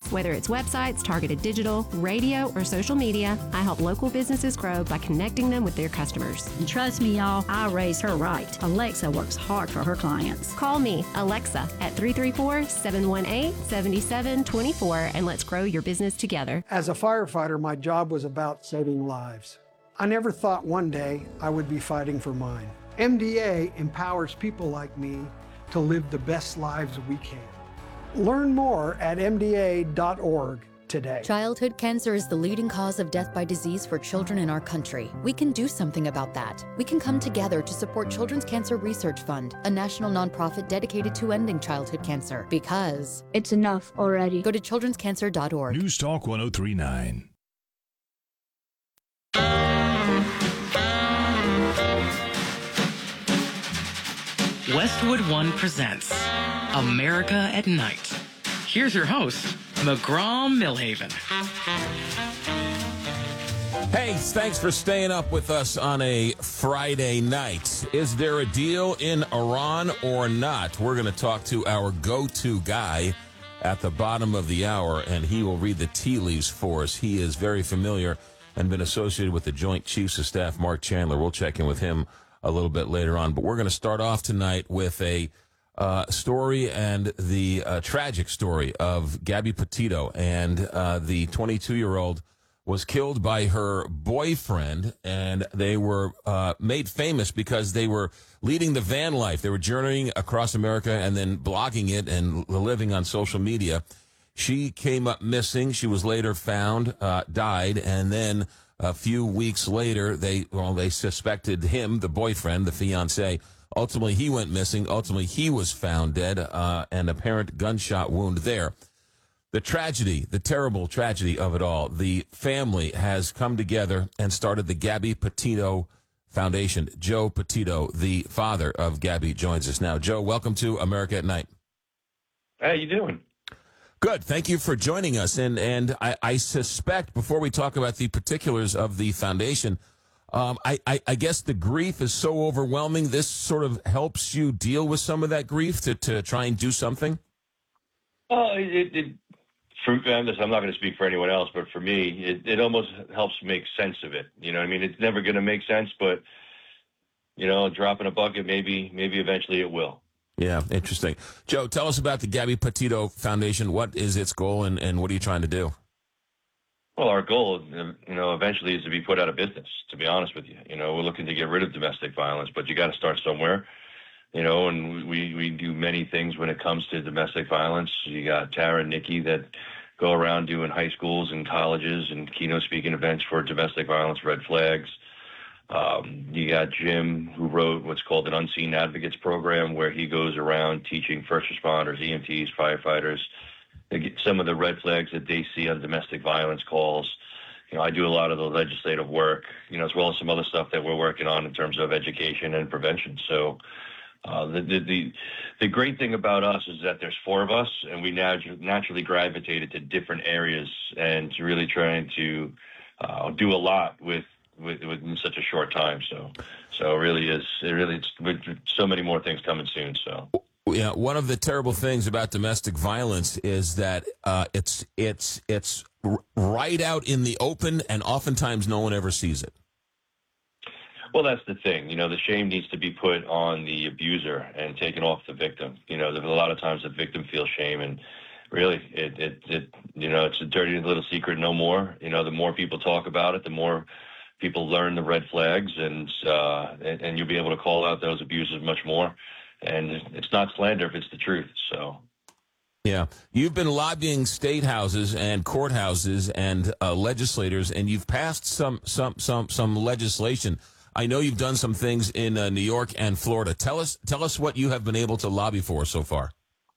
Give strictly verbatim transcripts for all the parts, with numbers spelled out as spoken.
Whether it's websites, targeted digital, radio, or social media, I help local businesses grow by connecting them with their customers. And trust me, y'all, I raise her right. Alexa works hard for her clients. Call me, Alexa, at three three four, seven one eight, seven seven two four, and let's grow your business together. As a firefighter, my job was about saving lives. I never thought one day I would be fighting for mine. M D A empowers people like me to live the best lives we can. Learn more at M D A dot org today. Childhood cancer is the leading cause of death by disease for children in our country. We can do something about that. We can come together to support Children's Cancer Research Fund, a national nonprofit dedicated to ending childhood cancer. Because it's enough already. Go to children's cancer dot org. News Talk one oh three point nine. Westwood One presents America at Night. Here's your host, McGraw Millhaven. Hey, thanks for staying up with us on a Friday night. Is there a deal in Iran or not? We're going to talk to our go-to guy at the bottom of the hour, and he will read the tea leaves for us. He is very familiar and been associated with the Joint Chiefs of Staff, Mark Chandler. We'll check in with him a little bit later on. But we're going to start off tonight with a uh, story and the uh, tragic story of Gabby Petito. And uh, the twenty-two-year-old was killed by her boyfriend, and they were uh, made famous because they were leading the van life. They were journeying across America and then blogging it and living on social media. She came up missing. She was later found, uh, died, and then a few weeks later, they well, they suspected him, the boyfriend, the fiancé. Ultimately, he went missing. Ultimately, he was found dead, uh, an apparent gunshot wound there. The tragedy, the terrible tragedy of it all, the family has come together and started the Gabby Petito Foundation. Joe Petito, the father of Gabby, joins us now. Joe, welcome to America at Night. How you doing? Good. Thank you for joining us. And and I, I suspect, before we talk about the particulars of the foundation, um, I, I, I guess the grief is so overwhelming, this sort of helps you deal with some of that grief to, to try and do something? Well, it, it, for, I'm not going to speak for anyone else, but for me, it, it almost helps make sense of it. You know what I mean? It's never going to make sense, but, you know, a drop in a bucket, maybe, maybe eventually it will. Yeah, interesting. Joe, tell us about the Gabby Petito Foundation. What is its goal, and, and what are you trying to do? Well, our goal, you know, eventually is to be put out of business, to be honest with you. You know, we're looking to get rid of domestic violence, but you got to start somewhere, you know, and we, we do many things when it comes to domestic violence. You got Tara and Nikki that go around doing high schools and colleges and keynote speaking events for domestic violence red flags. Um, you got Jim, who wrote what's called an Unseen Advocates program, where he goes around teaching first responders, E M Ts, firefighters, they get some of the red flags that they see on domestic violence calls. You know, I do a lot of the legislative work, you know, as well as some other stuff that we're working on in terms of education and prevention. So uh, the, the the the great thing about us is that there's four of us, and we natu- naturally gravitated to different areas and to really trying to uh, do a lot with. With, within such a short time, so so it really is. It really it's with so many more things coming soon. So yeah, one of the terrible things about domestic violence is that uh, it's it's it's right out in the open, and oftentimes no one ever sees it. Well, that's the thing. You know, the shame needs to be put on the abuser and taken off the victim. You know, there's a lot of times the victim feels shame, and really, it it it you know, it's a dirty little secret no more. You know, the more people talk about it, the more people learn the red flags, and, uh, and and you'll be able to call out those abuses much more. And it's not slander if it's the truth. So, yeah, you've been lobbying state houses and courthouses and uh, legislators, and you've passed some some some some legislation. I know you've done some things in uh, New York and Florida. Tell us tell us what you have been able to lobby for so far.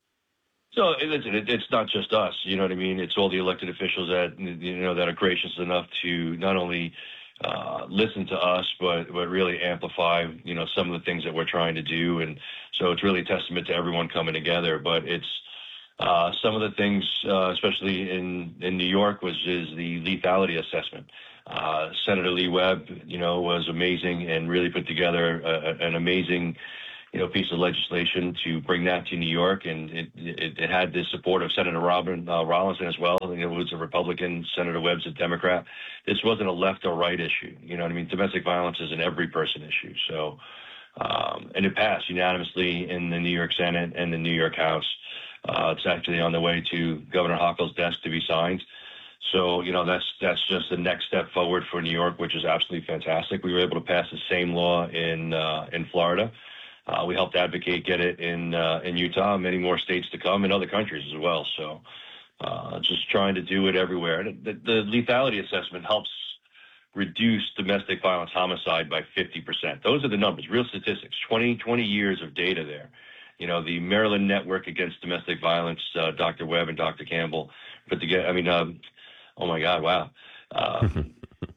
So listen, it, it's not just us. You know what I mean? It's all the elected officials that you know that are gracious enough to not only Uh, listen to us, but but really amplify, you know, some of the things that we're trying to do. And so it's really a testament to everyone coming together. But it's uh, some of the things, uh, especially in, in New York, was is the lethality assessment. Uh, Senator Lee Webb, you know, was amazing and really put together a, an amazing, you know, piece of legislation to bring that to New York, and it it, it had the support of Senator Robin uh, Rollinson as well. I think it was a Republican. Senator Webb's a Democrat. This wasn't a left or right issue. You know what I mean? Domestic violence is an every person issue. So, um, and it passed unanimously in the New York Senate and the New York House. Uh, it's actually on the way to Governor Hochul's desk to be signed. So, you know, that's that's just the next step forward for New York, which is absolutely fantastic. We were able to pass the same law in uh, in Florida. Uh, we helped advocate get it in uh, in Utah, many more states to come, and other countries as well. So, uh, just trying to do it everywhere. And the, the lethality assessment helps reduce domestic violence homicide by fifty percent. Those are the numbers, real statistics. twenty, twenty years of data there. You know, the Maryland Network Against Domestic Violence, uh, Doctor Webb and Doctor Campbell put together. I mean, um, oh my God, wow. Um,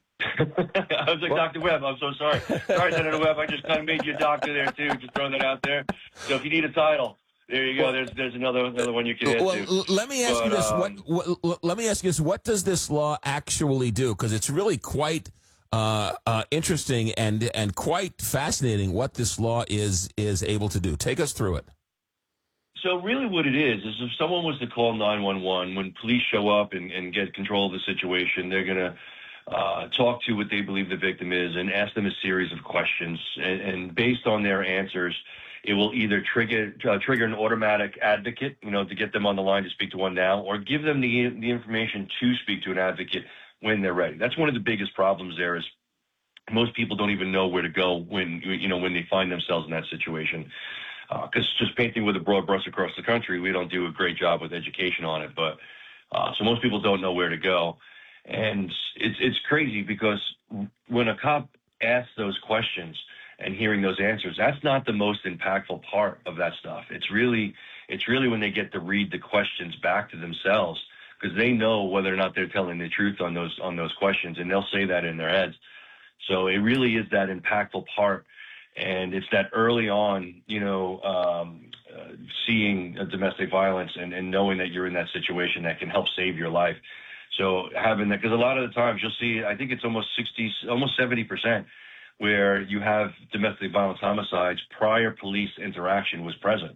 I was like, Doctor Webb, I'm so sorry. Sorry, Senator Webb, I just kind of made you a doctor there, too. Just throwing that out there. So if you need a title, there you go. There's there's another another one you can add well, to. Let me ask but, you this. Um, what, what, let me ask you this. What does this law actually do? Because it's really quite uh, uh, interesting and, and quite fascinating what this law is is able to do. Take us through it. So really what it is, is if someone was to call nine one one, when police show up and, and get control of the situation, they're going to uh, talk to what they believe the victim is and ask them a series of questions. And, and based on their answers, it will either trigger uh, trigger an automatic advocate, you know, to get them on the line to speak to one now, or give them the the information to speak to an advocate when they're ready. That's one of the biggest problems there is most people don't even know where to go when, you know, when they find themselves in that situation. Because uh, just painting with a broad brush across the country, we don't do a great job with education on it. But uh, so most people don't know where to go. And it's it's crazy because when a cop asks those questions and hearing those answers, that's not the most impactful part of that stuff. It's really it's really when they get to read the questions back to themselves, because they know whether or not they're telling the truth on those on those questions, and they'll say that in their heads. So it really is that impactful part. And it's that early on, you know, um, uh, seeing uh, domestic violence and, and knowing that you're in that situation that can help save your life. So having that, because a lot of the times you'll see, I think it's almost sixty, almost seventy percent where you have domestic violence homicides, prior police interaction was present.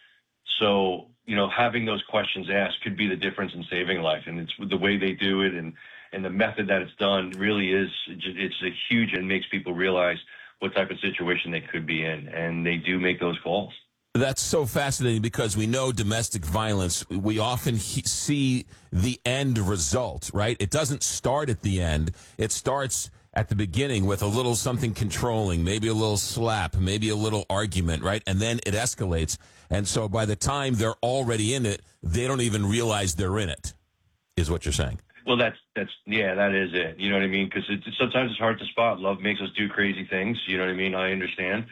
So, you know, having those questions asked could be the difference in saving life. And it's the way they do it and, and the method that it's done really is, it's a huge, and makes people realize what type of situation they could be in, and they do make those calls. That's so fascinating because we know domestic violence, we often he- see the end result, right? It doesn't start at the end. It starts at the beginning with a little something controlling, maybe a little slap, maybe a little argument, right? And then it escalates. And so by the time they're already in it, they don't even realize they're in it, is what you're saying. Well, that's, that's, yeah, that is it. You know what I mean? Because it's, sometimes it's hard to spot. Love makes us do crazy things. You know what I mean? I understand.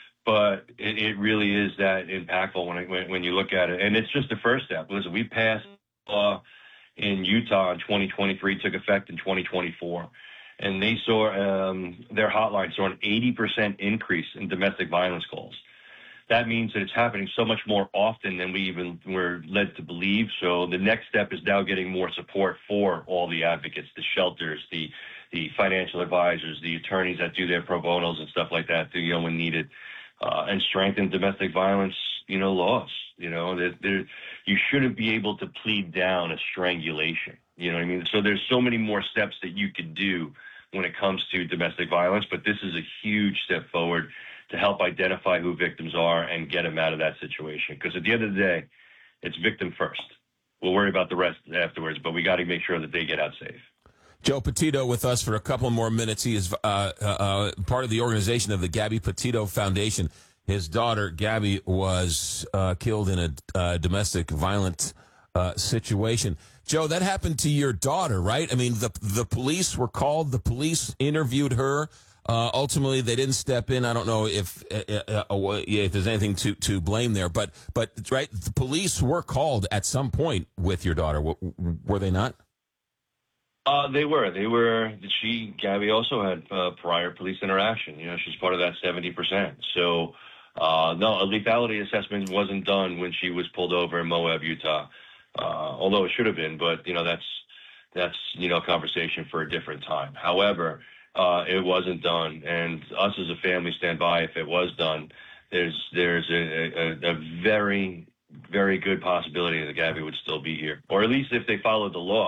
But it, it really is that impactful when, it, when when you look at it. And it's just the first step. Listen, we passed law in Utah in twenty twenty-three, took effect in twenty twenty-four. And they saw, um, their hotline saw an eighty percent increase in domestic violence calls. That means that it's happening so much more often than we even were led to believe. So the next step is now getting more support for all the advocates, the shelters, the the financial advisors, the attorneys that do their pro bonos and stuff like that, you know, when needed, uh, and strengthen domestic violence, you know, laws. You know, there, there, you shouldn't be able to plead down a strangulation. You know what I mean? So there's so many more steps that you could do when it comes to domestic violence, but this is a huge step forward to help identify who victims are and get them out of that situation. Because at the end of the day, it's victim first. We'll worry about the rest afterwards, but we got to make sure that they get out safe. Joe Petito with us for a couple more minutes. He is uh, uh, part of the organization of the Gabby Petito Foundation. His daughter, Gabby, was uh, killed in a uh, domestic violent uh, situation. Joe, that happened to your daughter, right? I mean, the the police were called. The police interviewed her. Uh, ultimately, they didn't step in. I don't know if uh, uh, if there's anything to, to blame there, but but right, the police were called at some point with your daughter. W- were they not? Uh, they were. They were. She, Gabby, also had uh, prior police interaction. You know, she's part of that seventy percent. So, uh, no, a lethality assessment wasn't done when she was pulled over in Moab, Utah. Uh, although it should have been, but you know, that's that's you know, a conversation for a different time. However, Uh, it wasn't done, and us as a family stand by if it was done, there's there's a, a, a very, very good possibility that Gabby would still be here, or at least if they followed the law.